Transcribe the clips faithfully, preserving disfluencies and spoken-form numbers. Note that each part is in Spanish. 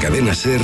Cadena SER,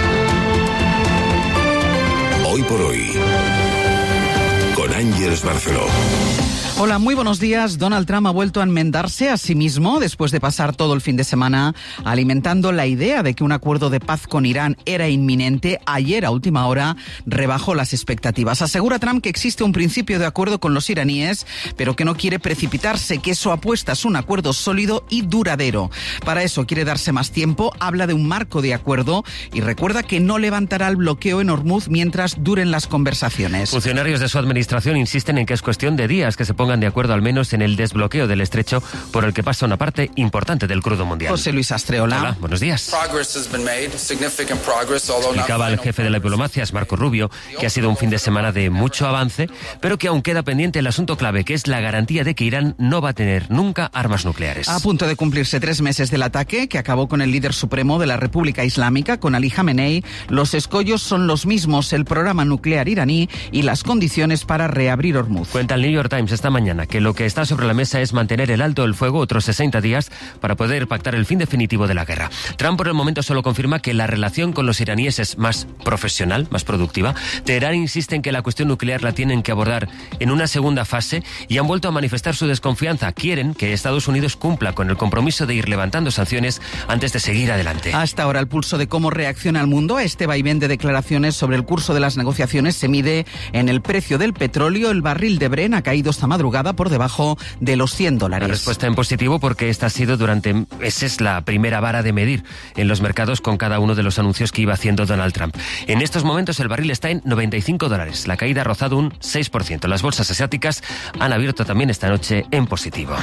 Hoy por Hoy, con Ángeles Barceló. Hola, muy buenos días. Donald Trump ha vuelto a enmendarse a sí mismo después de pasar todo el fin de semana alimentando la idea de que un acuerdo de paz con Irán era inminente. Ayer, a última hora, rebajó las expectativas. Asegura Trump que existe un principio de acuerdo con los iraníes, pero que no quiere precipitarse, que su apuesta es un acuerdo sólido y duradero. Para eso quiere darse más tiempo, habla de un marco de acuerdo y recuerda que no levantará el bloqueo en Hormuz mientras duren las conversaciones. Funcionarios de su administración insisten en que es cuestión de días que se pongan de acuerdo al menos en el desbloqueo del estrecho por el que pasa una parte importante del crudo mundial. José Luis Astreola. Hola, buenos días. Explicaba el jefe de la diplomacia, Marco Rubio, que ha sido un fin de semana de mucho avance, pero que aún queda pendiente el asunto clave, que es la garantía de que Irán no va a tener nunca armas nucleares. A punto de cumplirse tres meses del ataque, que acabó con el líder supremo de la República Islámica, con Ali Khamenei, los escollos son los mismos, el programa nuclear iraní y las condiciones para reabrir Hormuz. Cuenta el New York Times esta mañana que lo que está sobre la mesa es mantener el alto del fuego otros sesenta días para poder pactar el fin definitivo de la guerra. Trump por el momento solo confirma que la relación con los iraníes es más profesional, más productiva. Teherán insiste en que la cuestión nuclear la tienen que abordar en una segunda fase y han vuelto a manifestar su desconfianza. Quieren que Estados Unidos cumpla con el compromiso de ir levantando sanciones antes de seguir adelante. Hasta ahora el pulso de cómo reacciona el mundo a este vaivén de declaraciones sobre el curso de las negociaciones se mide en el precio del petróleo. El barril de Brent ha caído esta madrugada por debajo de los cien dólares. La respuesta en positivo porque esta ha sido durante meses la primera vara de medir en los mercados con cada uno de los anuncios que iba haciendo Donald Trump. En estos momentos el barril está en noventa y cinco dólares. La caída ha rozado un seis por ciento. Las bolsas asiáticas han abierto también esta noche en positivo.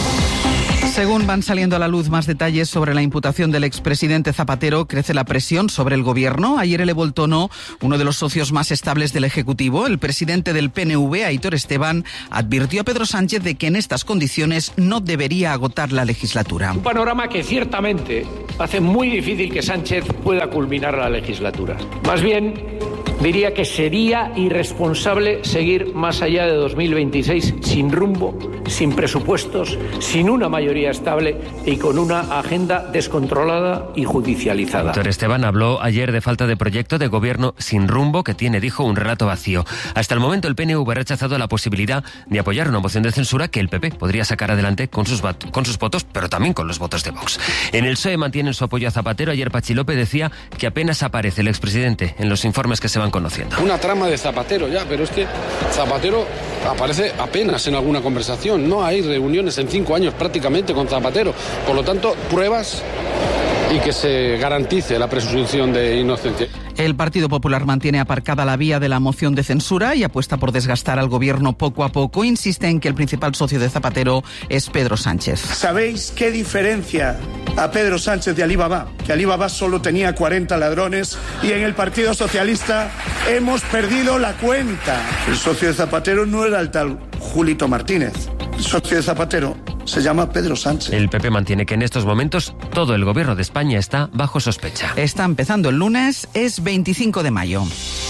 Según van saliendo a la luz más detalles sobre la imputación del expresidente Zapatero, crece la presión sobre el gobierno. Ayer elevó el tono uno de los socios más estables del Ejecutivo. El presidente del P N V, Aitor Esteban, advirtió a Pedro Sánchez de que en estas condiciones no debería agotar la legislatura. Un panorama que ciertamente hace muy difícil que Sánchez pueda culminar la legislatura. Más bien, diría que sería irresponsable seguir más allá de dos mil veintiséis sin rumbo, sin presupuestos, sin una mayoría estable y con una agenda descontrolada y judicializada. Aitor Esteban habló ayer de falta de proyecto de gobierno sin rumbo que tiene, dijo, un relato vacío. Hasta el momento el P N V ha rechazado la posibilidad de apoyar una moción de censura que el P P podría sacar adelante con sus, con sus votos, pero también con los votos de Vox. En el P S O E mantienen su apoyo a Zapatero. Ayer Patxi López decía que apenas aparece el expresidente en los informes que se van conociendo. Una trama de Zapatero ya, pero es que Zapatero aparece apenas en alguna conversación. No hay reuniones en cinco años prácticamente con Zapatero. Por lo tanto, pruebas y que se garantice la presunción de inocencia. El Partido Popular mantiene aparcada la vía de la moción de censura y apuesta por desgastar al gobierno poco a poco. Insiste en que el principal socio de Zapatero es Pedro Sánchez. ¿Sabéis qué diferencia a Pedro Sánchez de Alibaba? Que Alibaba solo tenía cuarenta ladrones y en el Partido Socialista hemos perdido la cuenta. El socio de Zapatero no era el tal Julito Martínez. El socio de Zapatero se llama Pedro Sánchez. El P P mantiene que en estos momentos todo el gobierno de España está bajo sospecha. Está empezando el lunes, es veinticinco de mayo.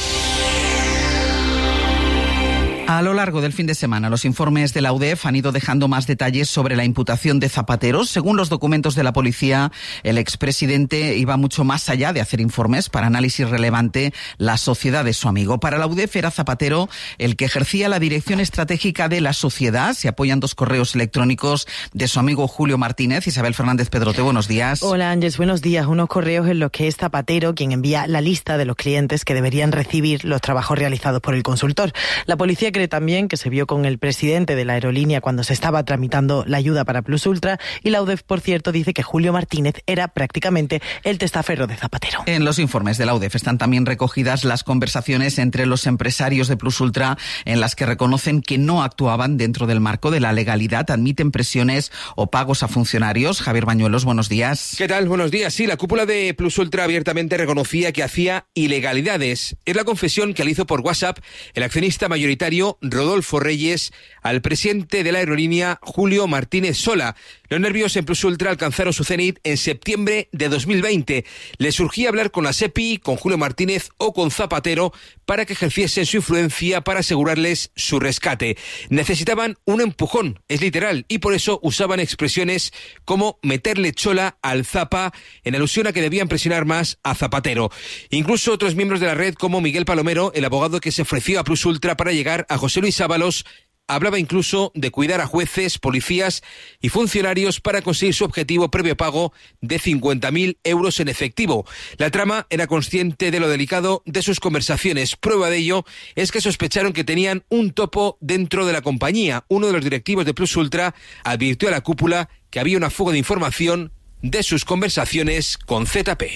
A lo largo del fin de semana, los informes de la U D E F han ido dejando más detalles sobre la imputación de Zapatero. Según los documentos de la policía, el expresidente iba mucho más allá de hacer informes para análisis relevante la sociedad de su amigo. Para la U D E F era Zapatero el que ejercía la dirección estratégica de la sociedad. Se apoyan dos correos electrónicos de su amigo Julio Martínez. Isabel Fernández Pedrote, buenos días. Hola Ángeles, buenos días. Unos correos en los que es Zapatero quien envía la lista de los clientes que deberían recibir los trabajos realizados por el consultor. La policía cree también que se vio con el presidente de la aerolínea cuando se estaba tramitando la ayuda para Plus Ultra, y la U D E F, por cierto, dice que Julio Martínez era prácticamente el testaferro de Zapatero. En los informes de la U D E F están también recogidas las conversaciones entre los empresarios de Plus Ultra en las que reconocen que no actuaban dentro del marco de la legalidad, admiten presiones o pagos a funcionarios. Javier Bañuelos, buenos días. ¿Qué tal? Buenos días. Sí, la cúpula de Plus Ultra abiertamente reconocía que hacía ilegalidades. Es la confesión que le hizo por WhatsApp el accionista mayoritario Rodolfo Reyes al presidente de la aerolínea Julio Martínez Sola. Los nervios en Plus Ultra alcanzaron su cenit en septiembre de dos mil veinte. Les surgía hablar con la SEPI, con Julio Martínez o con Zapatero para que ejerciesen su influencia para asegurarles su rescate. Necesitaban un empujón, es literal, y por eso usaban expresiones como meterle chola al Zapa, en alusión a que debían presionar más a Zapatero. Incluso otros miembros de la red, como Miguel Palomero, el abogado que se ofreció a Plus Ultra para llegar a José Luis Ábalos, hablaba incluso de cuidar a jueces, policías y funcionarios para conseguir su objetivo previo pago de cincuenta mil euros en efectivo. La trama era consciente de lo delicado de sus conversaciones. Prueba de ello es que sospecharon que tenían un topo dentro de la compañía. Uno de los directivos de Plus Ultra advirtió a la cúpula que había una fuga de información de sus conversaciones con Z P.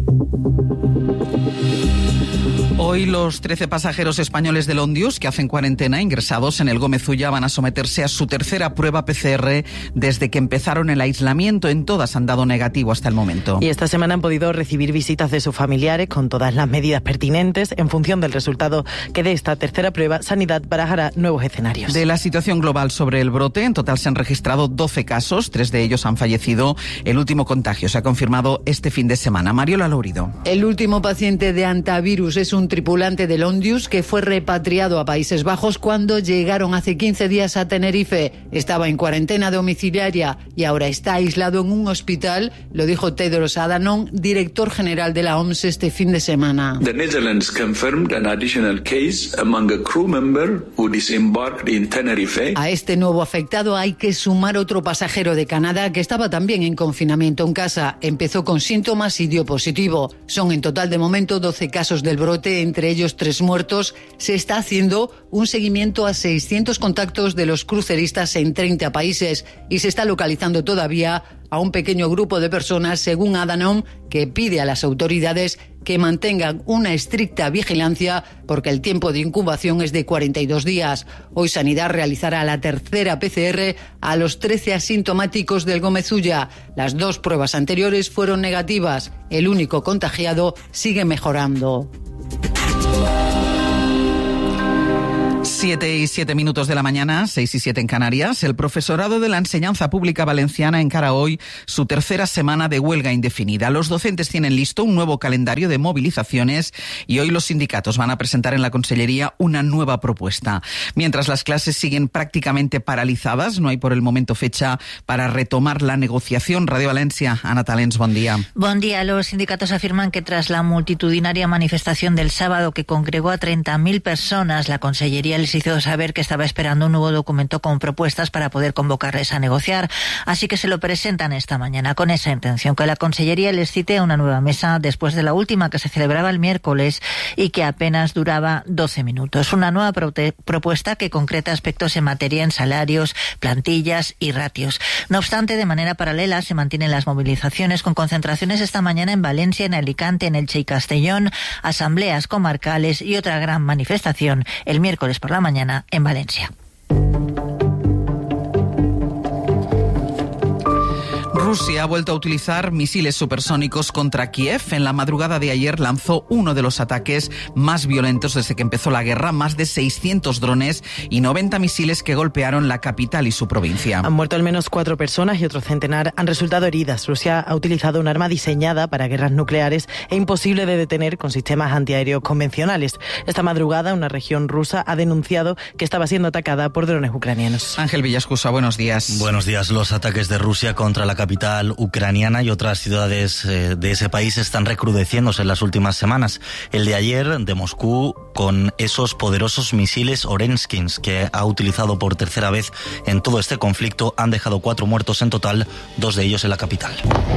Hoy los trece pasajeros españoles del Ondius que hacen cuarentena ingresados en el Gómez Ulla van a someterse a su tercera prueba P C R desde que empezaron el aislamiento. En todas han dado negativo hasta el momento. Y esta semana han podido recibir visitas de sus familiares con todas las medidas pertinentes. En función del resultado que dé esta tercera prueba, Sanidad barajará nuevos escenarios. De la situación global sobre el brote, en total se han registrado doce casos, tres de ellos han fallecido. El último contagio se ha confirmado este fin de semana. Mariola Lourido. El último paciente de antivirus es un tripulante del Ondius que fue repatriado a Países Bajos cuando llegaron hace quince días a Tenerife. Estaba en cuarentena domiciliaria y ahora está aislado en un hospital, lo dijo Tedros Adhanom, director general de la O M S este fin de semana. The Netherlands confirmed an additional case among a crew member who disembarked in Tenerife. A este nuevo afectado hay que sumar otro pasajero de Canadá que estaba también en confinamiento en casa. Empezó con síntomas y dio positivo. Son en total de momento doce casos del brote, entre ellos tres muertos. Se está haciendo un seguimiento a seiscientos contactos de los cruceristas en treinta países y se está localizando todavía a un pequeño grupo de personas, según Adhanom, que pide a las autoridades que mantengan una estricta vigilancia porque el tiempo de incubación es de cuarenta y dos días. Hoy Sanidad realizará la tercera P C R a los trece asintomáticos del Gómez Ulla. Las dos pruebas anteriores fueron negativas. El único contagiado sigue mejorando. Siete y siete minutos de la mañana, seis y siete en Canarias. El profesorado de la enseñanza pública valenciana encara hoy su tercera semana de huelga indefinida. Los docentes tienen listo un nuevo calendario de movilizaciones y hoy los sindicatos van a presentar en la Consellería una nueva propuesta. Mientras las clases siguen prácticamente paralizadas, no hay por el momento fecha para retomar la negociación. Radio Valencia, Ana Talens, buen día. Buen día. Los sindicatos afirman que tras la multitudinaria manifestación del sábado que congregó a treinta mil personas, la Consellería les hizo saber que estaba esperando un nuevo documento con propuestas para poder convocarles a negociar, así que se lo presentan esta mañana con esa intención, que la Consellería les cite a una nueva mesa después de la última que se celebraba el miércoles y que apenas duraba doce minutos. Una nueva propuesta que concreta aspectos en materia en salarios, plantillas y ratios. No obstante, de manera paralela se mantienen las movilizaciones con concentraciones esta mañana en Valencia, en Alicante, en Elche y Castellón, asambleas comarcales y otra gran manifestación el miércoles por la mañana en Valencia. Rusia ha vuelto a utilizar misiles supersónicos contra Kiev. En la madrugada de ayer lanzó uno de los ataques más violentos desde que empezó la guerra. Más de seiscientos drones y noventa misiles que golpearon la capital y su provincia. Han muerto al menos cuatro personas y otro centenar han resultado heridas. Rusia ha utilizado un arma diseñada para guerras nucleares e imposible de detener con sistemas antiaéreos convencionales. Esta madrugada una región rusa ha denunciado que estaba siendo atacada por drones ucranianos. Ángel Villascusa, buenos días. Buenos días. Los ataques de Rusia contra la capital ucraniana y otras ciudades eh, de ese país están recrudeciéndose en las últimas semanas. El de ayer de Moscú con esos poderosos misiles Orenskins que ha utilizado por tercera vez en todo este conflicto han dejado cuatro muertos en total, dos de ellos en la capital.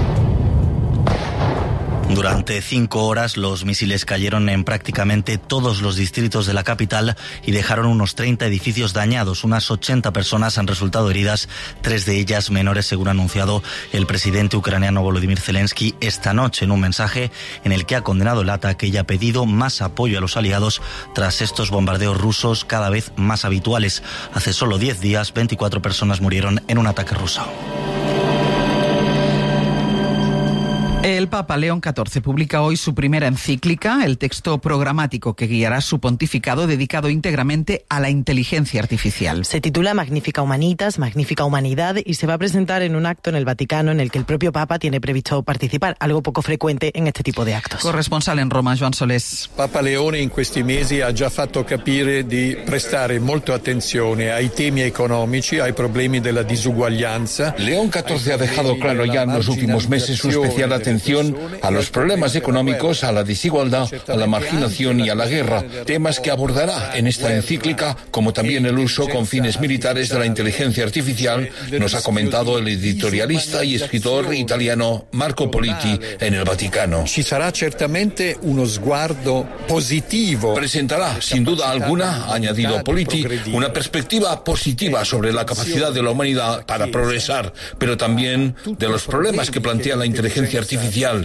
Durante cinco horas los misiles cayeron en prácticamente todos los distritos de la capital y dejaron unos treinta edificios dañados. Unas ochenta personas han resultado heridas, tres de ellas menores, según ha anunciado el presidente ucraniano Volodymyr Zelensky esta noche en un mensaje en el que ha condenado el ataque y ha pedido más apoyo a los aliados tras estos bombardeos rusos cada vez más habituales. Hace solo diez días, veinticuatro personas murieron en un ataque ruso. El Papa León catorce publica hoy su primera encíclica, el texto programático que guiará su pontificado, dedicado íntegramente a la inteligencia artificial. Se titula Magnifica Humanitas, Magnífica Humanidad, y se va a presentar en un acto en el Vaticano en el que el propio Papa tiene previsto participar, algo poco frecuente en este tipo de actos. Corresponsal en Roma, Joan Solés. Papa Leone in questi mesi ha già fatto capire di prestare molto attenzione ai temi economici, ai problemi della disuguaglianza. León catorce ha dejado claro ya en los últimos meses su especial atención a los problemas económicos, a la desigualdad, a la marginación y a la guerra, temas que abordará en esta encíclica, como también el uso con fines militares de la inteligencia artificial, nos ha comentado el editorialista y escritor italiano Marco Politi en el Vaticano. Ci sarà certamente uno sguardo positivo. Presentará, sin duda alguna, ha añadido Politi, una perspectiva positiva sobre la capacidad de la humanidad para progresar, pero también de los problemas que plantea la inteligencia artificial.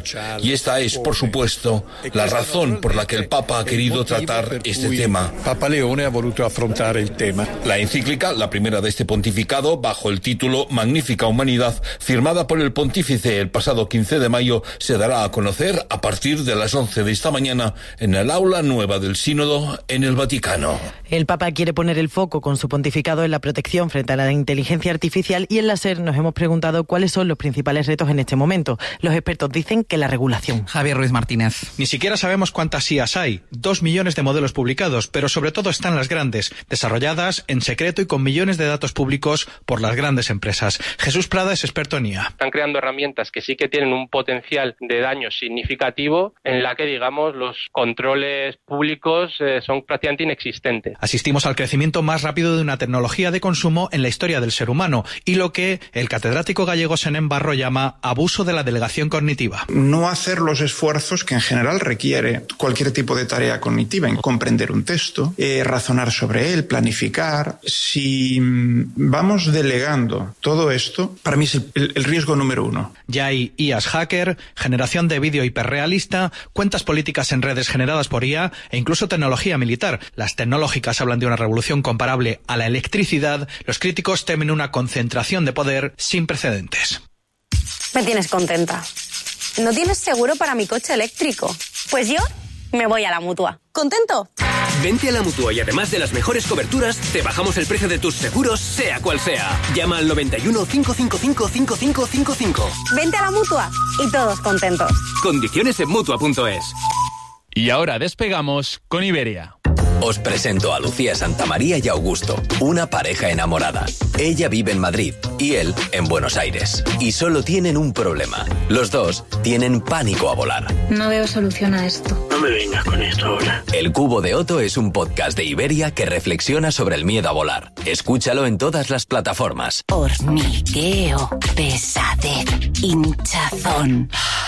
Y esta es, por supuesto, la razón por la que el Papa ha querido tratar este tema. Papa Leone ha voluto affrontare il tema. La encíclica, la primera de este pontificado, bajo el título Magnífica Humanidad, firmada por el pontífice el pasado quince de mayo, se dará a conocer a partir de las once de esta mañana en el aula nueva del Sínodo en el Vaticano. El Papa quiere poner el foco con su pontificado en la protección frente a la inteligencia artificial, y en la SER nos hemos preguntado cuáles son los principales retos en este momento. Los expertos dicen que la regulación. Javier Ruiz Martínez. Ni siquiera sabemos cuántas I As hay. Dos millones de modelos publicados, pero sobre todo están las grandes, desarrolladas en secreto y con millones de datos públicos por las grandes empresas. Jesús Prada es experto en I A. Están creando herramientas que sí que tienen un potencial de daño significativo, en la que, digamos, los controles públicos eh, son prácticamente inexistentes. Asistimos al crecimiento más rápido de una tecnología de consumo en la historia del ser humano, y lo que el catedrático gallego Senén Barro llama abuso de la delegación cognitiva. No hacer los esfuerzos que en general requiere cualquier tipo de tarea cognitiva, en comprender un texto, eh, razonar sobre él, planificar. Si vamos delegando todo esto, para mí es el, el, el riesgo número uno. Ya hay I As hacker, generación de vídeo hiperrealista, cuentas políticas en redes generadas por I A e incluso tecnología militar. Las tecnológicas hablan de una revolución comparable a la electricidad. Los críticos temen una concentración de poder sin precedentes. Me tienes contenta. ¿No tienes seguro para mi coche eléctrico? Pues yo me voy a la Mutua. ¿Contento? Vente a la Mutua y además de las mejores coberturas, te bajamos el precio de tus seguros, sea cual sea. Llama al noventa y uno, cinco cinco cinco, cinco cinco cinco cinco. Vente a la Mutua y todos contentos. Condiciones en Mutua punto es. Y ahora despegamos con Iberia. Os presento a Lucía Santamaría y Augusto, una pareja enamorada. Ella vive en Madrid y él en Buenos Aires. Y solo tienen un problema. Los dos tienen pánico a volar. No veo solución a esto. No me vengas con esto ahora. El Cubo de Otto es un podcast de Iberia que reflexiona sobre el miedo a volar. Escúchalo en todas las plataformas. Hormigueo, pesadez, hinchazón.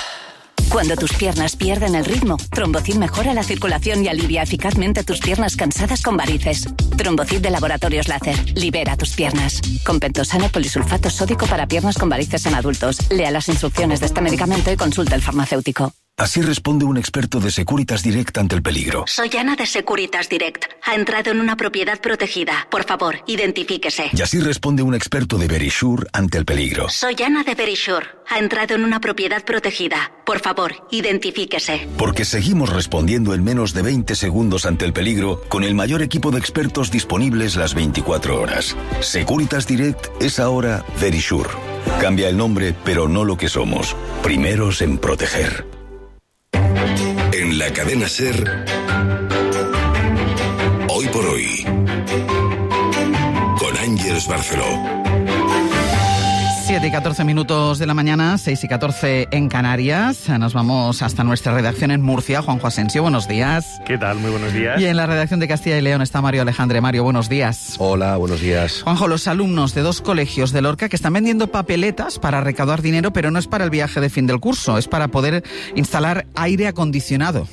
Cuando tus piernas pierden el ritmo, Trombocid mejora la circulación y alivia eficazmente tus piernas cansadas con varices. Trombocid de Laboratorios Láser. Libera tus piernas. Con pentosano polisulfato sódico para piernas con varices en adultos. Lea las instrucciones de este medicamento y consulta al farmacéutico. Así responde un experto de Securitas Direct ante el peligro. Soy Ana de Securitas Direct. Ha entrado en una propiedad protegida. Por favor, identifíquese. Y así responde un experto de Verisure ante el peligro. Soy Ana de Verisure. Ha entrado en una propiedad protegida. Por favor, identifíquese. Porque seguimos respondiendo en menos de veinte segundos ante el peligro con el mayor equipo de expertos disponibles las veinticuatro horas. Securitas Direct es ahora Verisure. Cambia el nombre, pero no lo que somos. Primeros en proteger. En la cadena SER, Hoy por Hoy, con Ángeles Barceló. siete y catorce minutos de la mañana, seis y catorce en Canarias. Nos vamos hasta nuestra redacción en Murcia. Juanjo Asensio, buenos días. ¿Qué tal? Muy buenos días. Y en la redacción de Castilla y León está Mario Alejandre. Mario, buenos días. Hola, buenos días. Juanjo, los alumnos de dos colegios de Lorca que están vendiendo papeletas para recaudar dinero, pero no es para el viaje de fin del curso, es para poder instalar aire acondicionado.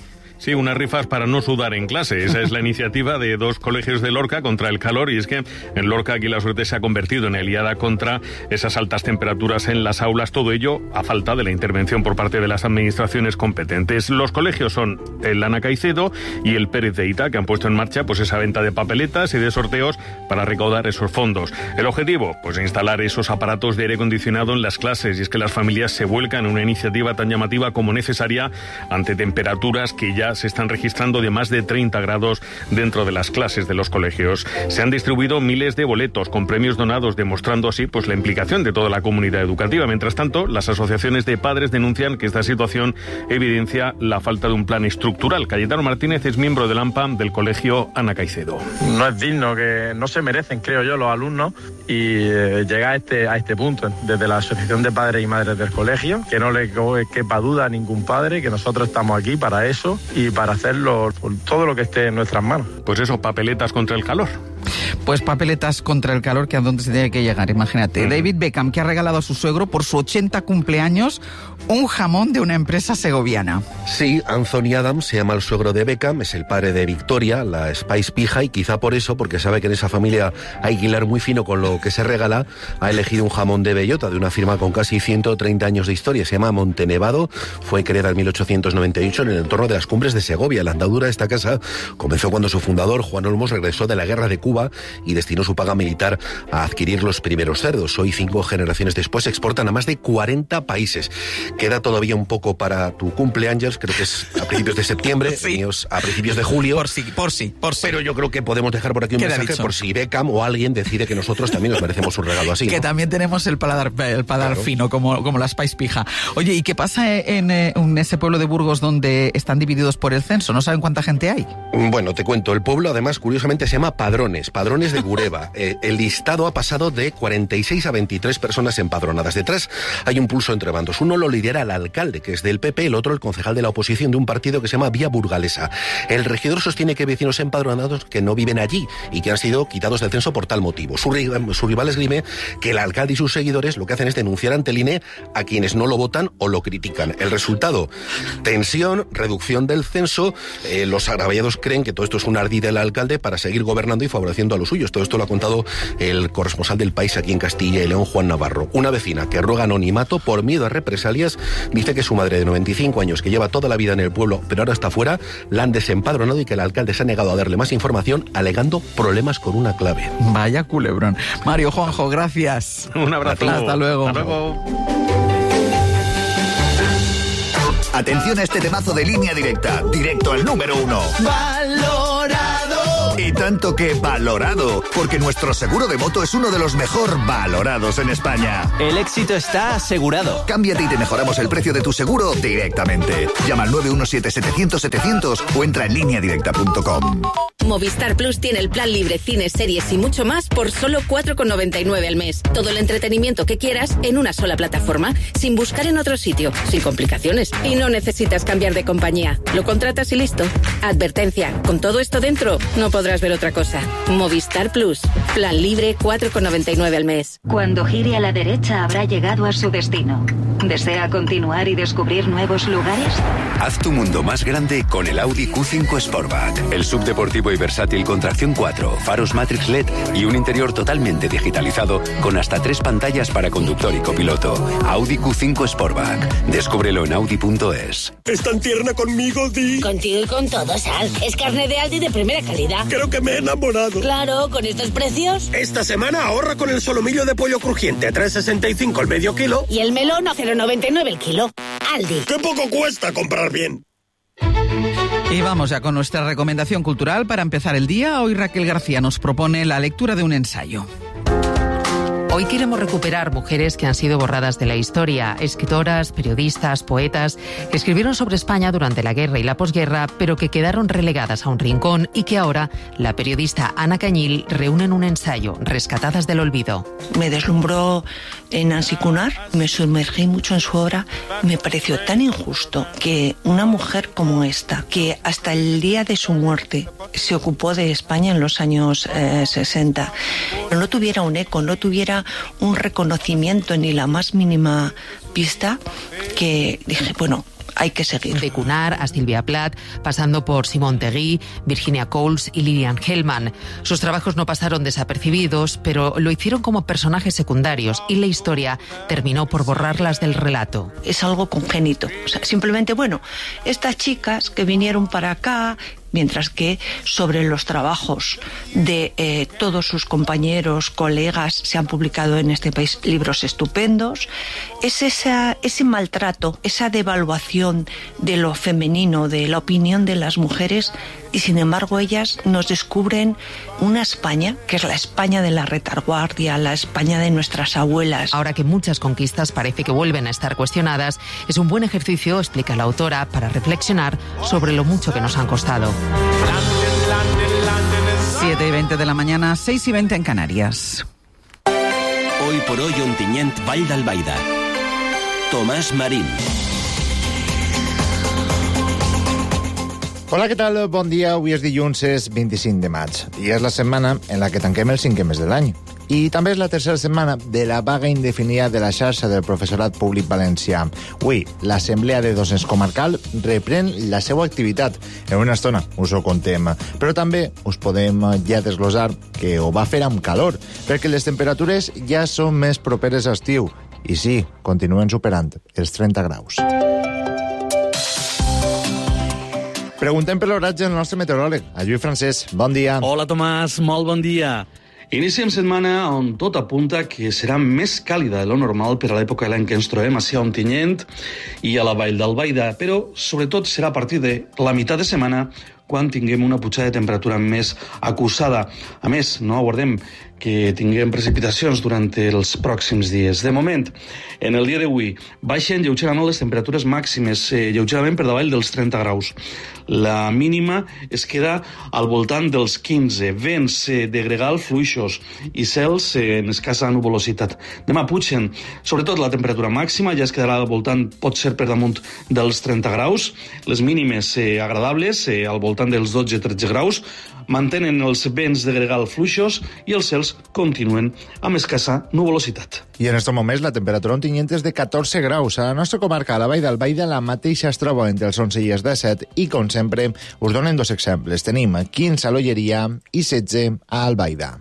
Sí, unas rifas para no sudar en clase. Esa es la iniciativa de dos colegios de Lorca contra el calor, y es que en Lorca aquí la suerte se ha convertido en aliada contra esas altas temperaturas en las aulas, todo ello a falta de la intervención por parte de las administraciones competentes. Los colegios son el Ana Caicedo y el Pérez de Ita, que han puesto en marcha pues esa venta de papeletas y de sorteos para recaudar esos fondos. El objetivo, pues instalar esos aparatos de aire acondicionado en las clases, y es que las familias se vuelcan en una iniciativa tan llamativa como necesaria ante temperaturas que ya se están registrando de más de treinta grados dentro de las clases de los colegios. Se han distribuido miles de boletos con premios donados, demostrando así pues la implicación de toda la comunidad educativa. Mientras tanto, las asociaciones de padres denuncian que esta situación evidencia la falta de un plan estructural. Cayetano Martínez es miembro del AMPA del colegio Ana Caicedo. No es digno, que no se merecen, creo yo, los alumnos, y eh, llegar a este, a este punto desde la Asociación de Padres y Madres del Colegio, que no le quepa duda a ningún padre que nosotros estamos aquí para eso y para hacerlo por todo lo que esté en nuestras manos. Pues eso, papeletas contra el calor. Pues papeletas contra el calor, que a dónde se tiene que llegar, imagínate. Mm. David Beckham, que ha regalado a su suegro por su ochenta cumpleaños un jamón de una empresa segoviana. Sí, Anthony Adams se llama el suegro de Beckham, es el padre de Victoria, la Spice Pija, y quizá por eso, porque sabe que en esa familia hay que hilar muy fino con lo que se regala, ha elegido un jamón de bellota de una firma con casi ciento treinta años de historia. Se llama Montenevado, fue creada en mil ochocientos noventa y ocho en el entorno de las cumbres de Segovia. La andadura de esta casa comenzó cuando su fundador, Juan Olmos, regresó de la guerra de Cuba y destinó su paga militar a adquirir los primeros cerdos. Hoy, cinco generaciones después, se exportan a más de cuarenta países. Queda todavía un poco para tu cumpleaños, creo que es a principios de septiembre, sí. Míos a principios de julio. Por sí, por sí, por sí. Pero yo creo que podemos dejar por aquí un mensaje dicho? por si Beckham o alguien decide que nosotros también nos merecemos un regalo así. Que ¿no? También tenemos el paladar, el paladar claro. fino, como, como la Spice Pija. Oye, ¿y qué pasa en, en ese pueblo de Burgos donde están divididos por el censo? ¿No saben cuánta gente hay? Bueno, te cuento. El pueblo, además, curiosamente, se llama Padrones, Padrones de Gureba. Eh, el listado ha pasado de cuarenta y seis a veintitrés personas empadronadas. Detrás hay un pulso entre bandos. Uno lo lidera el alcalde, que es del P P, el otro el concejal de la oposición de un partido que se llama Vía Burgalesa. El regidor sostiene que hay vecinos empadronados que no viven allí y que han sido quitados del censo por tal motivo. Su, su rival esgrime que el alcalde y sus seguidores lo que hacen es denunciar ante el I N E a quienes no lo votan o lo critican. El resultado, tensión, reducción del censo. Eh, los agraviados creen que todo esto es un ardid del alcalde para seguir gobernando y favoreciendo a los suyos. Todo esto lo ha contado el corresponsal del País aquí en Castilla y León, Juan Navarro. Una vecina que ruega anonimato por miedo a represalias dice que su madre de noventa y cinco años, que lleva toda la vida en el pueblo pero ahora está fuera, la han desempadronado y que el alcalde se ha negado a darle más información alegando problemas con una clave. Vaya culebrón. Mario, Juanjo, gracias. Un abrazo. Hasta luego. Hasta luego. Atención a este temazo de Línea Directa, directo al número uno. ¡Valorado! Y tanto que valorado, porque nuestro seguro de moto es uno de los mejor valorados en España. El éxito está asegurado. Cámbiate y te mejoramos el precio de tu seguro directamente. Llama al nueve uno siete, setecientos, setecientos o entra en línea directa punto com. Movistar Plus tiene el plan libre, cines, series y mucho más por solo cuatro con noventa y nueve al mes. Todo el entretenimiento que quieras en una sola plataforma, sin buscar en otro sitio, sin complicaciones. Y no necesitas cambiar de compañía. Lo contratas y listo. Advertencia, con todo esto dentro, no podrás ver otra cosa. Movistar Plus, plan libre, cuatro con noventa y nueve al mes. Cuando gire a la derecha habrá llegado a su destino. ¿Desea continuar y descubrir nuevos lugares? Haz tu mundo más grande con el Audi Q cinco Sportback. El subdeportivo y versátil con tracción cuatro, faros Matrix L E D y un interior totalmente digitalizado con hasta tres pantallas para conductor y copiloto. Audi Q cinco Sportback. Descúbrelo en audi punto es. ¿Es tan tierna conmigo, Di? Contigo y con todo, Sal. Es carne de Aldi de primera calidad. Creo que me he enamorado. Claro, con estos precios. Esta semana ahorra con el solomillo de pollo crujiente a tres sesenta y cinco el medio kilo. Y el melón a cero noventa y nueve el kilo. Aldi. ¡Qué poco cuesta comprar bien! Y vamos ya con nuestra recomendación cultural para empezar el día. Hoy Raquel García nos propone la lectura de un ensayo. Hoy queremos recuperar mujeres que han sido borradas de la historia, escritoras, periodistas, poetas, que escribieron sobre España durante la guerra y la posguerra, pero que quedaron relegadas a un rincón y que ahora la periodista Ana Cañil reúne en un ensayo, Rescatadas del olvido. Me deslumbró en Nancy Cunard, me sumergí mucho en su obra, me pareció tan injusto que una mujer como esta, que hasta el día de su muerte se ocupó de España en los años eh, sesenta, no tuviera un eco, no tuviera un reconocimiento ni la más mínima pista, que dije, bueno, hay que seguir. De Cunar a Silvia Plath, pasando por Simone Tegui, Virginia Coles y Lilian Hellman. Sus trabajos no pasaron desapercibidos, pero lo hicieron como personajes secundarios y la historia terminó por borrarlas del relato. Es algo congénito. O sea, simplemente, bueno, estas chicas que vinieron para acá, mientras que sobre los trabajos de eh, todos sus compañeros, colegas, se han publicado en este país libros estupendos. Es esa, ese maltrato, esa devaluación de lo femenino, de la opinión de las mujeres, y sin embargo ellas nos descubren una España, que es la España de la retaguardia, la España de nuestras abuelas. Ahora que muchas conquistas parece que vuelven a estar cuestionadas, es un buen ejercicio, explica la autora, para reflexionar sobre lo mucho que nos han costado. siete y veinte de la mañana, seis y veinte en Canarias. Hoy por hoy, Ontinyent, Vall d'Albaida. Tomàs Marín. Hola, què tal? Bon dia. Avui és dilluns, és vint-i-cinc de maig. I és la setmana en la que tanquem el cinquè mes de l'any. I també és la tercera setmana de la vaga indefinida de la xarxa del professorat públic valencià. Avui, l'Assemblea de Docents Comarcal reprèn la seva activitat. En una estona us ho contem. Però també us podem ja desglosar que ho va fer amb calor, perquè les temperatures ja són més properes a estiu. I sí, continuen superant els trenta graus. Preguntem per l'oratge del nostre meteoròleg, a Lluís Francés. Bon dia. Hola, Tomàs. Molt bon dia. Iniciem setmana on tot apunta que serà més càlida de lo normal per a l'època de l'any que ens trobem a Ontinyent i a la Vall d'Albaida, però sobretot serà a partir de la meitat de setmana quan tinguem una pujada de temperatura més acusada. A més, no aguardem que tinguem precipitacions durant els pròxims dies. De moment, en el dia d'avui, baixen lleugerament les temperatures màximes, eh, lleugerament per davall dels trenta graus. La mínima es queda al voltant dels quinze, vents eh, de gregal fluixos i cels eh, en escassa nuvolositat. Demà pugen, sobretot la temperatura màxima, ja es quedarà al voltant, pot ser per damunt dels trenta graus, les mínimes eh, agradables, eh, al voltant dels dotze a tretze graus, mantenen els vents de gregal fluixos i els cels continuen amb escassa nuvolositat. I en aquests moments la temperatura ontinyent és de catorze graus. A la nostra comarca, a la Vall d'Albaida, la mateixa es troba entre els onze i els disset i, com sempre, us donen dos exemples. Tenim quinze a l'Olleria i setze a Albaida.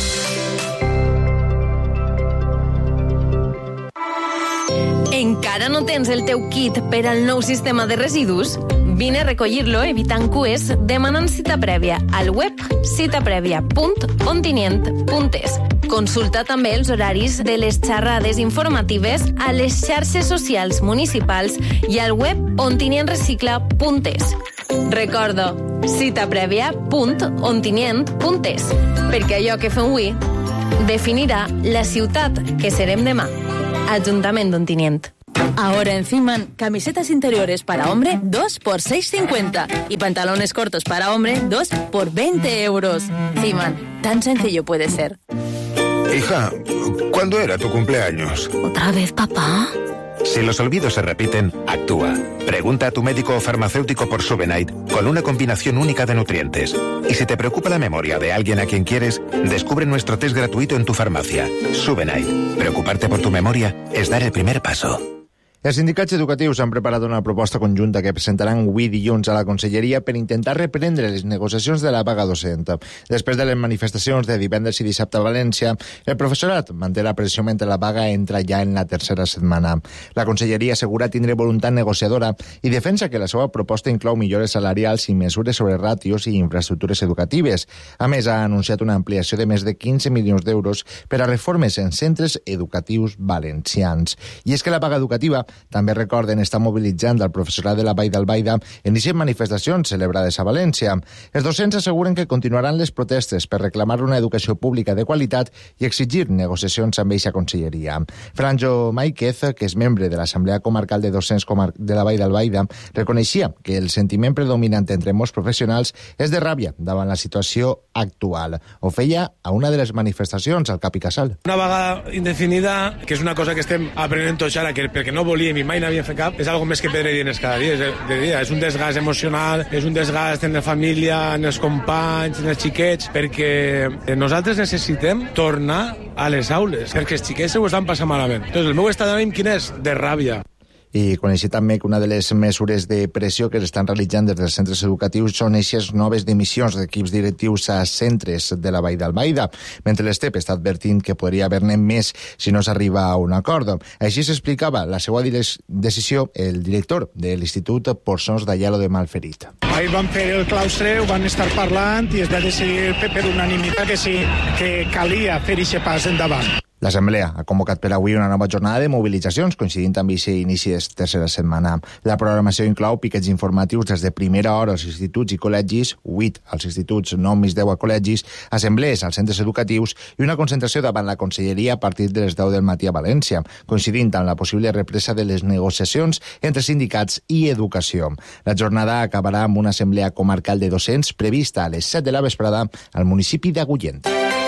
Encara no tens el teu kit per al nou sistema de residus? Vine a recollir-lo evitant cues demanant cita prèvia al web cita prèvia punt ontinyent punt es. Consulta també els horaris de les xerrades informatives a les xarxes socials municipals i al web ontinyent recicla punt es. Recorda, cita prèvia punt ontinyent punt es, perquè allò que fem avui definirà la ciutat que serem demà. Ayuntamiento de Ontinyent. Ahora en Ziman, camisetas interiores para hombre, dos por seis cincuenta. Y pantalones cortos para hombre, dos por veinte euros. Ziman, tan sencillo puede ser. Hija, ¿cuándo era tu cumpleaños? ¿Otra vez, papá? Si los olvidos se repiten, actúa. Pregunta a tu médico o farmacéutico por Subenite, con una combinación única de nutrientes. Y si te preocupa la memoria de alguien a quien quieres, descubre nuestro test gratuito en tu farmacia. Subenite. Preocuparte por tu memoria es dar el primer paso. Els sindicats educatius han preparat una proposta conjunta que presentaran avui dilluns a la Conselleria per intentar reprendre les negociacions de la vaga docent. Després de les manifestacions de divendres i dissabte a València, el professorat manté la pressió mentre la vaga entra ja en la tercera setmana. La Conselleria assegura tindre voluntat negociadora i defensa que la seva proposta inclou millores salarials i mesures sobre ràtios i infraestructures educatives. A més, ha anunciat una ampliació de més de quinze milions d'euros per a reformes en centres educatius valencians. I és que la vaga educativa també recorden estar mobilitzant el professorat de la Vall d'Albaida en aquestes manifestacions celebrades a València. Els docents asseguren que continuaran les protestes per reclamar una educació pública de qualitat i exigir negociacions amb eixa conselleria. Franjo Máiquez, que és membre de l'Assemblea Comarcal de Docents de la Vall d'Albaida, reconeixia que el sentiment predominant entre molts professionals és de ràbia davant la situació actual. Ho feia a una de les manifestacions al Cap i Casal. Una vaga indefinida, que és una cosa que estem aprenent tots ara, que perquè no volíem i mai n'havíem fet cap, és algo més que pedre dines cada dia. És, de dia. És un desgast emocional, és un desgast en la família, en els companys, en els xiquets, perquè nosaltres necessitem tornar a les aules, perquè els xiquets se ho estan passant malament. Entonces, el meu estat d'ànim quin és? De ràbia. I coneixia també que una de les mesures de pressió que s'estan realitzant des dels centres educatius són aquestes noves dimissions d'equips directius a centres de la Vall d'Albaida, mentre l'Estep està advertint que podria haver-ne més si no s'arriba a un acord. Així s'explicava la seva decisió el director de l'Institut Porçons d'Aielo de Malferit. Ahir van fer el claustre, ho van estar parlant i es va decidir per unanimitat que sí, que calia fer aquest pas endavant. L'Assemblea ha convocat per avui una nova jornada de mobilitzacions, coincidint amb aquest inici de tercera setmana. La programació inclou piquets informatius des de primera hora als instituts i col·legis, huit als instituts, nou més deu a col·legis, assemblees als centres educatius i una concentració davant la Conselleria a partir de les deu del matí a València, coincidint amb la possible represa de les negociacions entre sindicats i educació. La jornada acabarà amb una assemblea comarcal de docents prevista a les set de la vesprada al municipi d'Agullent.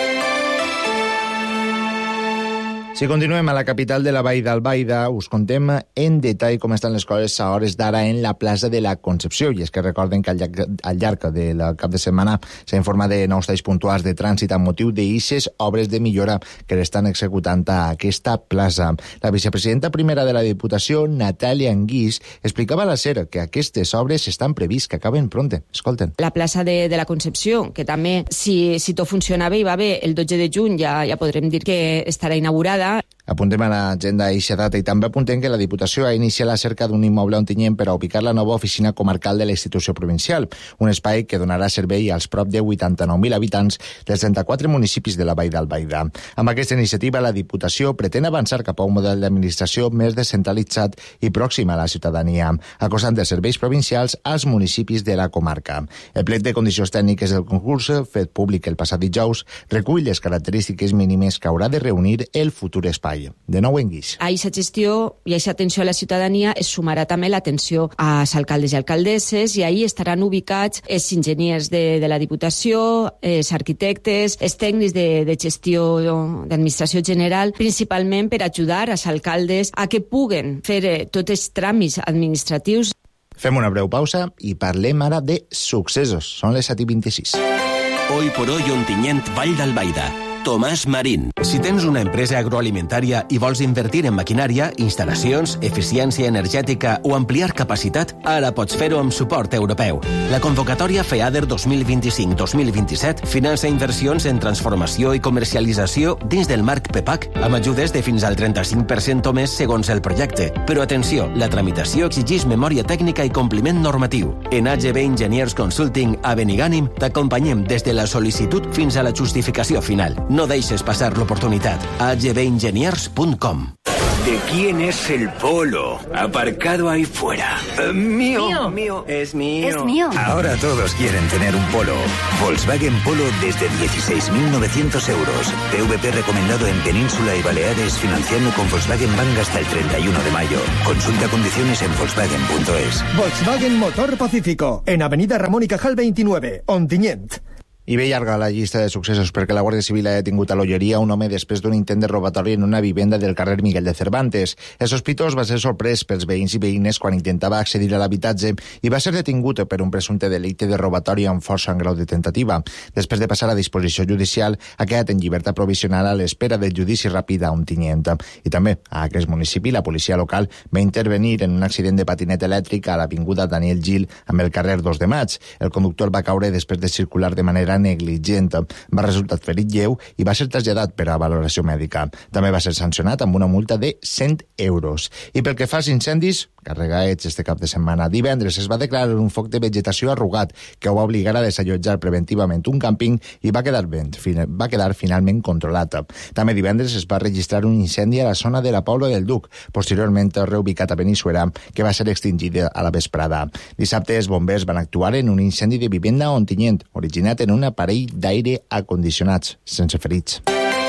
Si continuem a la capital de la Vall d'Albaida, us contem en detall com estan les coses a hores d'ara en la plaça de la Concepció. I és que recorden que al llarg, al llarg del cap de setmana s'ha informat de nous talls puntuals de trànsit amb motiu d'eixes obres de millora que l'estan executant a aquesta plaça. La vicepresidenta primera de la Diputació, Natàlia Anguís, explicava a la SER que aquestes obres estan previst que acaben pronte. Escolten. La plaça de, de la Concepció, que també, si, si tot funciona bé i va bé, el dotze de juny ja, ja podrem dir que estarà inaugurada. Apuntem a l'agenda eixa data i també apuntem que la Diputació ha iniciat la cerca d'un immoble a Ontinyent per a ubicar la nova oficina comarcal de la institució provincial, un espai que donarà servei als prop de vuitanta-nou mil habitants dels trenta-quatre municipis de la Vall d'Albaida. Amb aquesta iniciativa, la Diputació pretén avançar cap a un model d'administració més descentralitzat i pròxim a la ciutadania, acostant els serveis provincials als municipis de la comarca. El plec de condicions tècniques del concurs, fet públic el passat dijous, recull les característiques mínimes que haurà de reunir el futur espai. De nou en guix. A aquesta gestió i a aquesta atenció a la ciutadania es sumarà també l'atenció als alcaldes i alcaldesses i ahí estaran ubicats els enginyers de, de la Diputació, els arquitectes, els tècnics de, de gestió d'administració general, principalment per ajudar als alcaldes a que puguen fer eh, tots els tràmits administratius. Fem una breu pausa i parlem ara de successos. Són les set i vint-i-sis. Hoy por hoy Ontinyent, Vall d'Albaida. Tomàs Marín. Si tens una empresa agroalimentària i vols invertir en maquinària, instal·lacions, eficiència energètica o ampliar capacitat, ara pots fer-ho amb suport europeu. La convocatòria FEADER dos mil vint-i-cinc dos mil vint-i-set finança inversions en transformació i comercialització dins del marc PEPAC, amb ajudes de fins al trenta-cinc per cent o més segons el projecte. Però atenció, la tramitació exigeix memòria tècnica i compliment normatiu. En A G B Engineers Consulting a Benigànim t'acompanyem des de la sol·licitud fins a la justificació final. No deixes pasar l'oportunitat. a g b engineers punt com. ¿De quién es el polo? Aparcado ahí fuera. Uh, mío, mío. Mío. Es mío. Es mío. Ahora todos quieren tener un Polo. Volkswagen Polo desde dieciséis mil novecientos euros. P V P recomendado en Península y Baleares, financiando con Volkswagen Bank hasta el treinta y uno de mayo. Consulta condiciones en volkswagen punto es. Volkswagen Motor Pacífico, en Avenida Ramón y Cajal veintinueve, Ontinyent. I bé llarga la llista de successos perquè la Guàrdia Civil ha detingut a l'Olleria un home després d'un intent de robatori en una vivenda del carrer Miguel de Cervantes. El sospitós va ser sorprès pels veïns i veïnes quan intentava accedir a l'habitatge i va ser detingut per un presumpte delicte de robatori amb força en grau de tentativa. Després de passar a disposició judicial, ha quedat en llibertat provisional a l'espera del judici ràpid a Ontinyent. I també a aquest municipi la policia local va intervenir en un accident de patinet elèctric a l'avinguda Daniel Gil amb el carrer dos de maig. El conductor va caure després de circular de manera negligent. Va resultar ferit lleu i va ser traslladat per a valoració mèdica. També va ser sancionat amb una multa de cent euros. I pel que fa als incendis, carregats este cap de setmana, divendres es va declarar un foc de vegetació arrugat que ho va obligar a desallotjar preventivament un càmping i va quedar, ben, va quedar finalment controlat. També divendres es va registrar un incendi a la zona de la Pobla del Duc, posteriorment reubicat a Benissuera, que va ser extingit a la vesprada. Dissabte els bombers van actuar en un incendi de vivenda a Ontinyent, originat en un aparell d'aire acondicionats, sense ferits.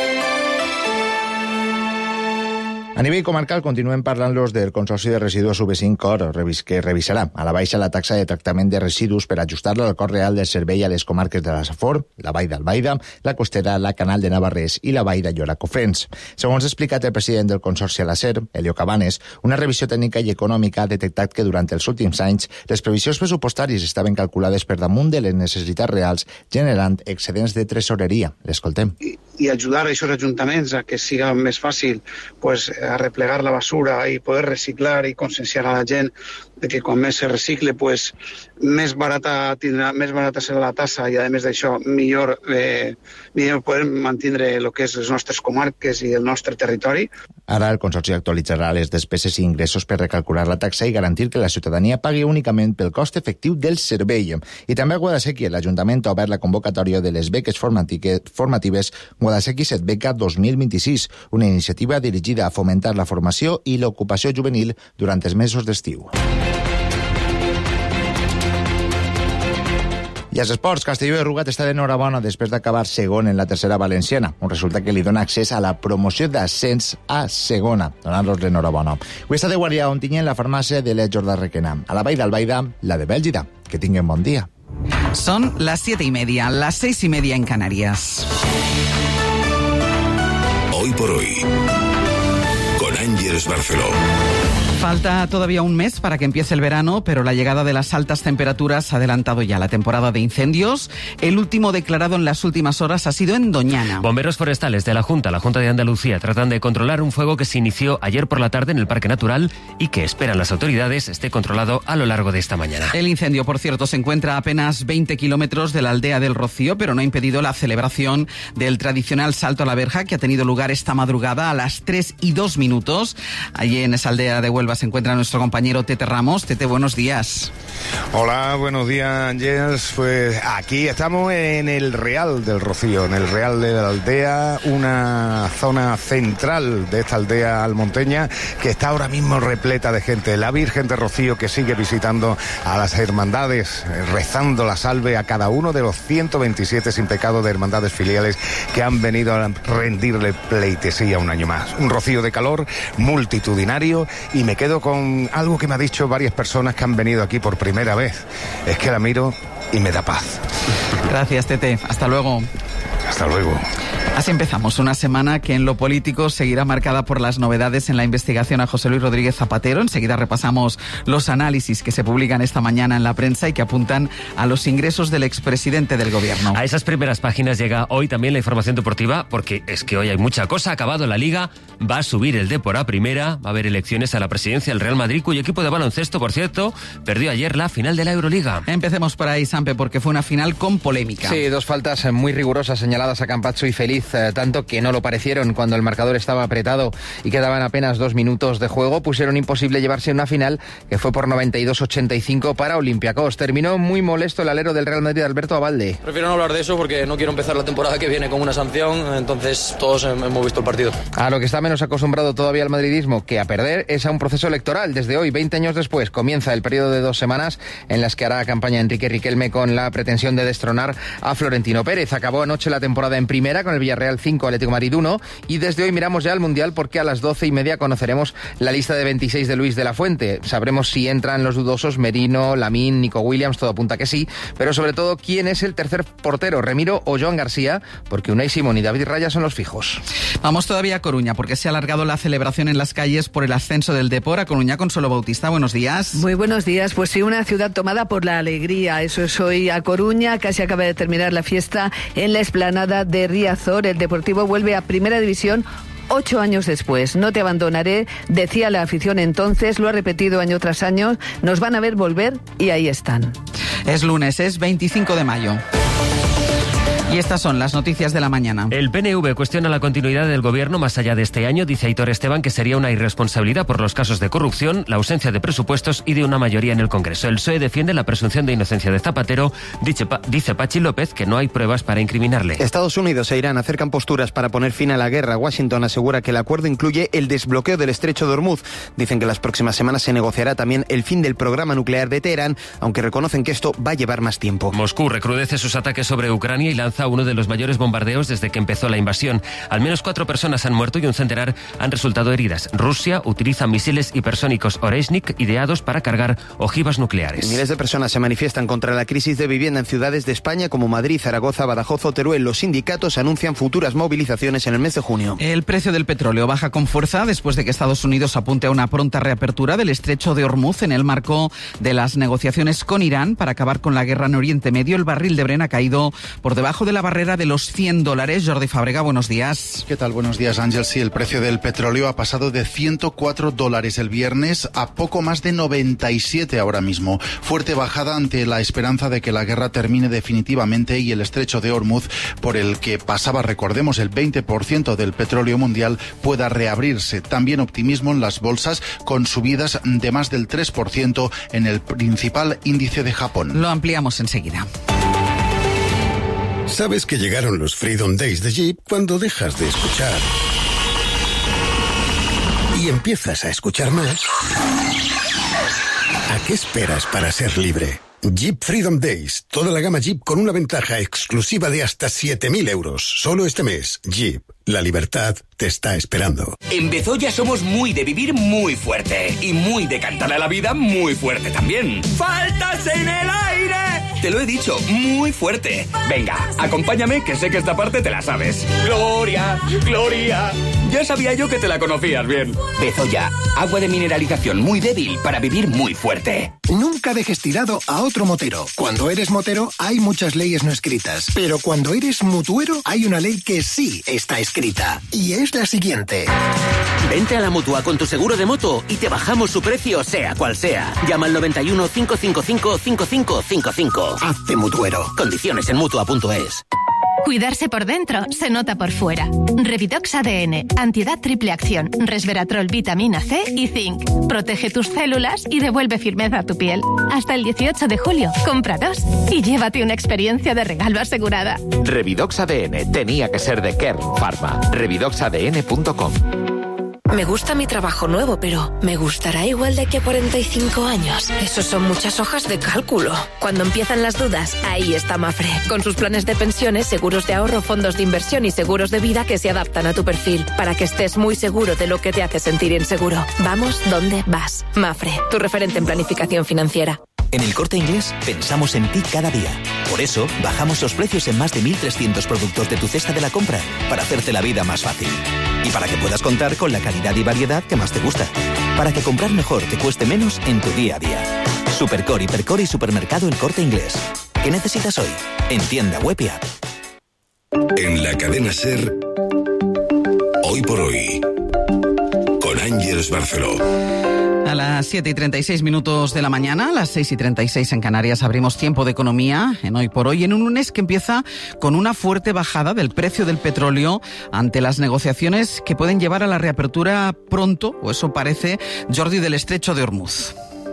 A nivell comarcal continuem parlant-los del Consorci de Residus U B cinc Cor, que revisarà a la baixa la taxa de tractament de residus per ajustar-la al cost real del servei a les comarques de la Safor, la Vall d'Albaida, la Costera, la Canal de Navarrés i la Vall de Llora-Cofrents. Segons ha explicat el president del Consorci a la SER, Elio Cabanes, una revisió tècnica i econòmica ha detectat que durant els últims anys les previsions pressupostàries estaven calculades per damunt de les necessitats reals, generant excedents de tresoreria. L'escoltem. I, i ajudar a aquests ajuntaments a que siga més fàcil pues, a replegar la basura i poder reciclar i conscienciar a la gent de que quan més se recicle, pues, més barata tindrà, més barata serà la tassa i, a més d'això, millor, eh, millor podem mantindre el que és les nostres comarques i el nostre territori. Ara el Consorci actualitzarà les despeses i ingressos per recalcular la taxa i garantir que la ciutadania pagui únicament pel cost efectiu del servei. I també a Guadasséquies, l'Ajuntament ha obert la convocatòria de les beques formatives Guadasséquies et Beca dos mil vint-i-sis, una iniciativa dirigida a fomentar la formació i l'ocupació juvenil durant els mesos d'estiu. I als esports, Castelló de Rugat està d'enhorabona després d'acabar segon en la tercera valenciana, un resultat que li dona accés a la promoció d'ascens a segona, donant-los l'enhorabona. Avui està de guàrdia a Ontinyent la farmàcia de l'Edjor de Requena. A la Vall d'Albaida, la de Bèlgida. Que tinguin bon dia. Son las siete y media, las seis y media en Canarias. Hoy por hoy, con Ángeles Barceló. Falta todavía un mes para que empiece el verano, pero la llegada de las altas temperaturas ha adelantado ya la temporada de incendios. El último declarado en las últimas horas ha sido en Doñana. Bomberos forestales de la Junta, la Junta de Andalucía, tratan de controlar un fuego que se inició ayer por la tarde en el Parque Natural y que esperan las autoridades esté controlado a lo largo de esta mañana. El incendio, por cierto, se encuentra a apenas veinte kilómetros de la aldea del Rocío, pero no ha impedido la celebración del tradicional salto a la verja que ha tenido lugar esta madrugada a las tres y dos minutos. Allí en esa aldea de Huelva se encuentra nuestro compañero Tete Ramos. Tete, buenos días. Hola, buenos días, Ángeles. Pues aquí estamos en el Real del Rocío, en el Real de la Aldea, una zona central de esta aldea almonteña que está ahora mismo repleta de gente. La Virgen de Rocío que sigue visitando a las hermandades, rezando la salve a cada uno de los ciento veintisiete sin pecado de hermandades filiales que han venido a rendirle pleitesía un año más. Un rocío de calor multitudinario y me quedo con algo que me ha dicho varias personas que han venido aquí por primera vez. Es que la miro y me da paz. Gracias, Tete. Hasta luego. Hasta luego. Así empezamos una semana que en lo político seguirá marcada por las novedades en la investigación a José Luis Rodríguez Zapatero. Enseguida repasamos los análisis que se publican esta mañana en la prensa y que apuntan a los ingresos del expresidente del gobierno. A esas primeras páginas llega hoy también la información deportiva, porque es que hoy hay mucha cosa. Ha acabado la Liga, va a subir el Depor a primera, va a haber elecciones a la presidencia del Real Madrid, cuyo equipo de baloncesto, por cierto, perdió ayer la final de la Euroliga. Empecemos por ahí, Sampe, porque fue una final con polémica. Sí, dos faltas muy rigurosas señaladas a Campazzo y Feliz, eh, tanto que no lo parecieron cuando el marcador estaba apretado y quedaban apenas dos minutos de juego. Pusieron imposible llevarse una final que fue por noventa y dos a ochenta y cinco para Olympiacos. Terminó muy molesto el alero del Real Madrid, Alberto Abalde. Prefiero no hablar de eso porque no quiero empezar la temporada que viene con una sanción, entonces todos hemos visto el partido. A lo que está menos acostumbrado todavía el madridismo que a perder es a un proceso electoral. Desde hoy, veinte años después, comienza el periodo de dos semanas en las que hará campaña Enrique Riquelme con la pretensión de destronar a Florentino Pérez. Acabó anoche la temporada en primera con el Villarreal cinco, Atlético de Madrid uno, y desde hoy miramos ya al Mundial porque a las doce y media conoceremos la lista de veintiséis de Luis de la Fuente. Sabremos si entran los dudosos Merino, Lamín, Nico Williams, todo apunta que sí, pero sobre todo quién es el tercer portero, Remiro o Joan García, porque Unai Simón y David Raya son los fijos. Vamos todavía a Coruña porque se ha alargado la celebración en las calles por el ascenso del Depor. A Coruña, Consuelo Bautista, buenos días. Muy buenos días, pues sí, una ciudad tomada por la alegría, eso es hoy a Coruña, casi acaba de terminar la fiesta en la explanada de Riazor. El Deportivo vuelve a Primera División ocho años después. No te abandonaré, decía la afición entonces, lo ha repetido año tras año, nos van a ver volver y ahí están. Es lunes, es veinticinco de mayo. Y estas son las noticias de la mañana. El P N V cuestiona la continuidad del gobierno más allá de este año. Dice Aitor Esteban que sería una irresponsabilidad por los casos de corrupción, la ausencia de presupuestos y de una mayoría en el Congreso. El P S O E defiende la presunción de inocencia de Zapatero. Dice, dice Pachi López que no hay pruebas para incriminarle. Estados Unidos e Irán acercan posturas para poner fin a la guerra. Washington asegura que el acuerdo incluye el desbloqueo del estrecho de Hormuz. Dicen que las próximas semanas se negociará también el fin del programa nuclear de Teherán, aunque reconocen que esto va a llevar más tiempo. Moscú recrudece sus ataques sobre Ucrania y lanza uno de los mayores bombardeos desde que empezó la invasión. Al menos cuatro personas han muerto y un centenar han resultado heridas. Rusia utiliza misiles hipersónicos Oreshnik ideados para cargar ojivas nucleares. Miles de personas se manifiestan contra la crisis de vivienda en ciudades de España como Madrid, Zaragoza, Badajoz o Teruel. Los sindicatos anuncian futuras movilizaciones en el mes de junio. El precio del petróleo baja con fuerza después de que Estados Unidos apunte a una pronta reapertura del estrecho de Hormuz en el marco de las negociaciones con Irán para acabar con la guerra en Oriente Medio. El barril de Brent ha caído por debajo de de la barrera de los cien dólares. Jordi Fàbrega, buenos días. ¿Qué tal? Buenos días, Ángel. Sí, el precio del petróleo ha pasado de ciento cuatro dólares el viernes a poco más de noventa y siete ahora mismo. Fuerte bajada ante la esperanza de que la guerra termine definitivamente y el estrecho de Hormuz, por el que pasaba, recordemos, el veinte por ciento del petróleo mundial, pueda reabrirse. También optimismo en las bolsas, con subidas de más del tres por ciento en el principal índice de Japón. Lo ampliamos enseguida. ¿Sabes que llegaron los Freedom Days de Jeep cuando dejas de escuchar y empiezas a escuchar más? ¿A qué esperas para ser libre? Jeep Freedom Days. Toda la gama Jeep con una ventaja exclusiva de hasta siete mil euros. Solo este mes. Jeep. La libertad te está esperando. En Bezoya somos muy de vivir muy fuerte y muy de cantar a la vida muy fuerte también. ¡Faltas en el aire! Te lo he dicho, muy fuerte. Venga, acompáñame, que sé que esta parte te la sabes. Gloria, Gloria. Ya sabía yo que te la conocías bien. Bezoya, agua de mineralización muy débil para vivir muy fuerte. Nunca dejes tirado a otro motero. Cuando eres motero hay muchas leyes no escritas, pero cuando eres mutuero hay una ley que sí está escrita. Y es la siguiente. Vente a la Mutua con tu seguro de moto y te bajamos su precio sea cual sea. Llama al noventa y uno, cinco cinco cinco, cinco cinco cinco cinco. Hazte mutuero. Condiciones en mutua punto es. Cuidarse por dentro se nota por fuera. Revidox A D N, antiedad triple acción, resveratrol, vitamina C y zinc. Protege tus células y devuelve firmeza a tu piel. Hasta el dieciocho de julio, compra dos y llévate una experiencia de regalo asegurada. Revidox A D N, tenía que ser de Kern Pharma. revidox a d n punto com. Me gusta mi trabajo nuevo, pero ¿me gustará igual de aquí a cuarenta y cinco años? Eso son muchas hojas de cálculo. Cuando empiezan las dudas, ahí está Mafre. Con sus planes de pensiones, seguros de ahorro, fondos de inversión y seguros de vida que se adaptan a tu perfil, para que estés muy seguro de lo que te hace sentir inseguro. Vamos donde vas. Mafre, tu referente en planificación financiera. En El Corte Inglés pensamos en ti cada día. Por eso, bajamos los precios en más de mil trescientos productos de tu cesta de la compra, para hacerte la vida más fácil. Y para que puedas contar con la calidad y variedad que más te gusta. Para que comprar mejor te cueste menos en tu día a día. Supercore, Hipercore y Supermercado El Corte Inglés. ¿Qué necesitas hoy? En tienda web y app. En la cadena SER, Hoy por Hoy, con Ángeles Barceló. A las siete y treinta y seis minutos de la mañana, a las seis y treinta y seis en Canarias, abrimos tiempo de economía en Hoy por Hoy, en un lunes que empieza con una fuerte bajada del precio del petróleo ante las negociaciones que pueden llevar a la reapertura pronto, o eso parece, Jordi, del estrecho de Hormuz.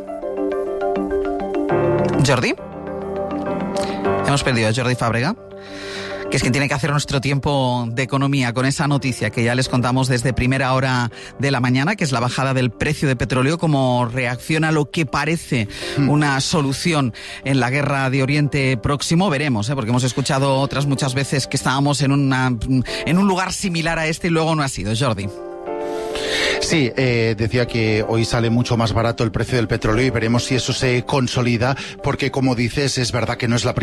Jordi. Hemos perdido a Jordi Fàbrega, que es quien tiene que hacer nuestro tiempo de economía con esa noticia que ya les contamos desde primera hora de la mañana, que es la bajada del precio de petróleo como reacción a lo que parece una solución en la guerra de Oriente Próximo. Veremos, ¿eh? Porque hemos escuchado otras muchas veces que estábamos en, una, en un lugar similar a este y luego no ha sido. Jordi. Sí, eh, decía que hoy sale mucho más barato el precio del petróleo y veremos si eso se consolida, porque como dices, es verdad que no es la primera